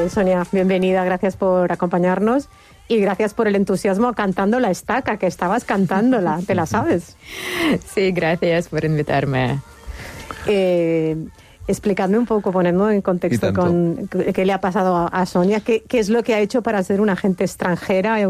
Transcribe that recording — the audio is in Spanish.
Sonia, bienvenida, gracias por acompañarnos y gracias por el entusiasmo cantando la estaca, que estabas cantándola, ¿te la sabes? Sí, gracias por invitarme. Explicadme un poco, poniendo en contexto con qué le ha pasado a Sonia, qué es lo que ha hecho para ser una agente extranjera